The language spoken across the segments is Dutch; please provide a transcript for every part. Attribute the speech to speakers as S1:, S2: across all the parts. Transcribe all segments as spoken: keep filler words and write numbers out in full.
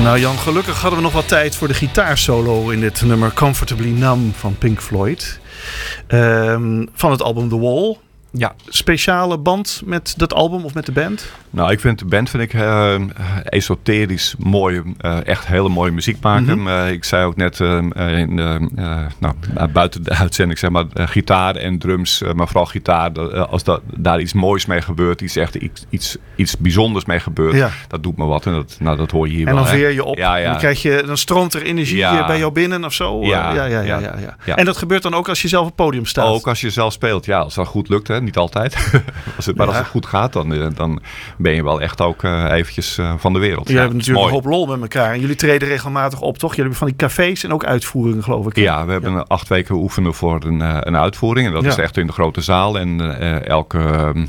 S1: Nou Jan, gelukkig hadden we nog wat tijd voor de gitaarsolo in dit nummer Comfortably Numb van Pink Floyd. Um, van het album The Wall.
S2: Ja.
S1: Speciale band met dat album of met de band?
S2: Nou, ik vind de band vind ik uh, esoterisch mooi. Uh, echt hele mooie muziek maken. Mm-hmm. Uh, ik zei ook net uh, in, uh, uh, nou, buiten de uitzending, zeg maar, uh, gitaar en drums, uh, maar vooral gitaar. Uh, als dat, daar iets moois mee gebeurt, iets echt iets, iets, iets bijzonders mee gebeurt, ja. Dat doet me wat. En dat, nou, dat hoor je hier
S1: en
S2: wel.
S1: En dan veer je op.
S2: Ja, ja.
S1: En dan, krijg je, dan stroomt er energie ja. bij jou binnen of zo.
S2: Ja.
S1: Ja, ja, ja, ja, ja. Ja. En dat gebeurt dan ook als je zelf op het podium staat?
S2: Ook als je zelf speelt. Ja, als dat goed lukt. Hè. Niet altijd. als het, maar ja. als het goed gaat, dan, dan ben je wel echt ook uh, eventjes uh, van de wereld.
S1: Jullie ja, hebben natuurlijk mooi. Een hoop lol met elkaar. En jullie treden regelmatig op, toch? Jullie hebben van die cafés en ook uitvoeringen, geloof ik.
S2: Ja, we hebben ja. acht weken oefenen voor een, uh, een uitvoering. En dat ja. is echt in de grote zaal. En uh, elke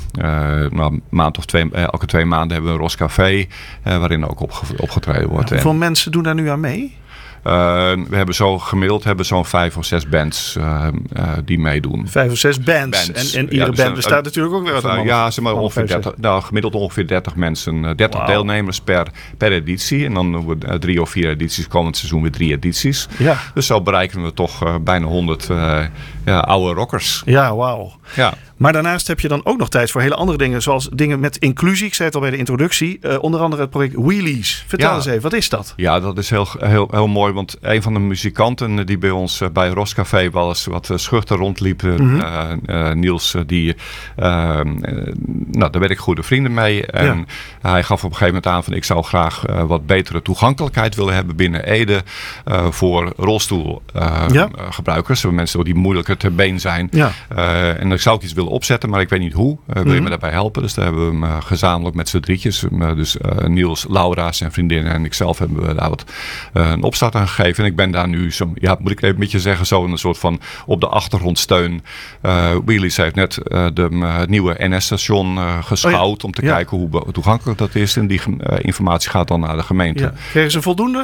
S2: uh, nou, maand of twee, uh, elke twee maanden hebben we een Roscafé uh, waarin ook opge- opgetreden wordt.
S1: Ja, hoeveel
S2: en,
S1: mensen doen daar nu aan mee?
S2: Uh, we hebben zo gemiddeld hebben zo'n vijf of zes bands uh, uh, die meedoen.
S1: Vijf of zes bands. bands. En, en iedere ja, band bestaat uh, natuurlijk ook weer uit een man.
S2: Ja, zeg maar ongeveer dertig, nou, gemiddeld ongeveer dertig mensen. dertig wow. deelnemers per, per editie. En dan uh, drie of vier edities. Komend seizoen weer drie edities. Ja. Dus zo bereiken we toch uh, bijna honderd uh, ja, oude rockers.
S1: Ja, wauw.
S2: Ja.
S1: Maar daarnaast heb je dan ook nog tijd voor hele andere dingen. Zoals dingen met inclusie. Ik zei het al bij de introductie. Uh, onder andere het project Wheelies. Vertel ja. eens even, wat is dat?
S2: Ja, dat is heel, heel, heel mooi. Want een van de muzikanten die bij ons uh, bij Roscafé wel eens wat uh, schuchter rondliep. Mm-hmm. Uh, uh, Niels, uh, die, uh, uh, nou, daar werd ik goede vrienden mee. En ja. hij gaf op een gegeven moment aan van ik zou graag uh, wat betere toegankelijkheid willen hebben binnen Ede. Uh, voor rolstoelgebruikers. Uh, ja. Mensen die moeilijker ter been zijn. Ja. Uh, en dan zou ik iets willen opzetten, maar ik weet niet hoe. Uh, wil je mm-hmm. me daarbij helpen? Dus daar hebben we hem uh, gezamenlijk met z'n drietjes. Uh, dus uh, Niels, Laura, zijn vriendin en ikzelf hebben we daar wat uh, een opstart aan gegeven. En ik ben daar nu, zo, ja, moet ik even een beetje zeggen, zo een soort van op de achtergrond steun. Uh, Wheelies heeft net uh, de uh, nieuwe N S-station uh, geschouwd oh ja. om te ja. kijken hoe toegankelijk dat is. En die uh, informatie gaat dan naar de gemeente.
S1: Ja. Kregen ze voldoende?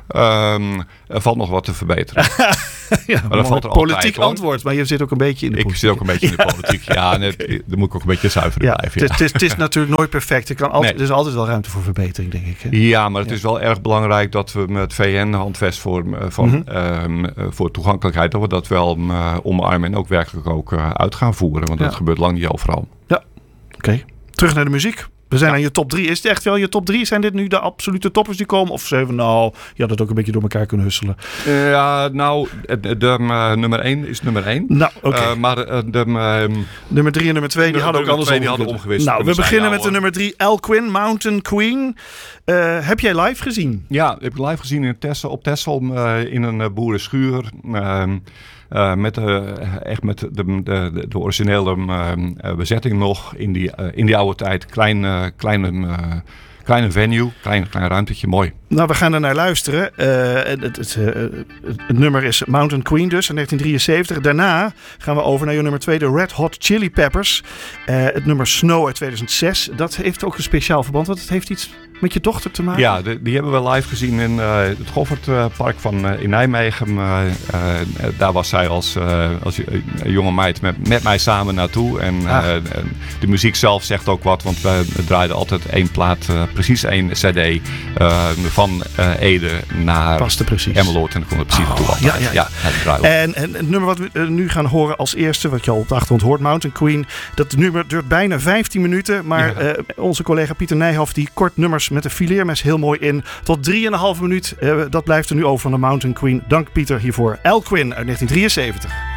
S2: Um, er valt nog wat te verbeteren.
S1: ja, maar dat valt er politiek altijd, antwoord, maar je zit ook een beetje in de
S2: ik
S1: politiek.
S2: Ik zit ook een beetje in de politiek. Ja, ja net, okay. Dan moet ik ook een beetje zuiver
S1: ja,
S2: blijven. Ja.
S1: Het, is, het is natuurlijk nooit perfect. Er, kan altijd, nee. er is altijd wel ruimte voor verbetering, denk ik. Hè?
S2: Ja, maar het ja. is wel erg belangrijk dat we met V N-handvest voor, van, mm-hmm. um, voor toegankelijkheid, dat we dat wel uh, omarmen en ook werkelijk ook uh, uit gaan voeren. Want ja. dat gebeurt lang niet overal.
S1: Ja, oké. Okay. Terug naar de muziek. We zijn ja. aan je top drie. Is het echt wel je top drie? Zijn dit nu de absolute toppers die komen? Of zeven? Nou, je had het ook een beetje door elkaar kunnen husselen.
S2: Uh, ja, nou, de, de uh, nummer één is nummer één.
S1: Nou, oké. Okay.
S2: Uh, maar uh, de... Uh,
S1: nummer drie en nummer twee, die hadden ook anders
S2: twee, die hadden omgewist.
S1: Nou, we beginnen met de nummer drie. Al Quinn, Mountain Queen. Uh, heb jij live gezien?
S2: Ja, heb ik live gezien in Texel, op Texel uh, in een uh, boerenschuur. Uh, Uh, met, uh, echt met de, de, de, de originele uh, bezetting nog in die, uh, in die oude tijd. Klein, uh, kleine, uh, kleine venue, klein, klein ruimtetje, mooi.
S1: Nou, we gaan er naar luisteren. Uh, het, het, uh, het nummer is Mountain Queen dus, in negentien drieënzeventig. Daarna gaan we over naar je nummer twee, de Red Hot Chili Peppers. Uh, het nummer Snow uit tweeduizend zes. Dat heeft ook een speciaal verband, want het heeft iets met je dochter te maken.
S2: Ja, de, die hebben we live gezien in uh, het Goffertpark van uh, in Nijmegen. Uh, uh, daar was zij als, uh, als uh, jonge meid met, met mij samen naartoe. En ah. uh, de muziek zelf zegt ook wat, want we draaiden altijd één plaat, uh, precies één cd uh, van uh, Ede naar Emmeloord. En dan kon het precies naartoe.
S1: Oh, ja, ja, ja. ja en, en het nummer wat we uh, nu gaan horen als eerste, wat je al op de achtergrond hoort, Mountain Queen. Dat nummer duurt bijna vijftien minuten, maar ja. uh, onze collega Pieter Nijhoff die kort nummers met een fileermes heel mooi in. Tot drieënhalve minuut. Uh, dat blijft er nu over van de Mountain Queen. Dank Pieter hiervoor. Al Quinn uit negentien drieënzeventig.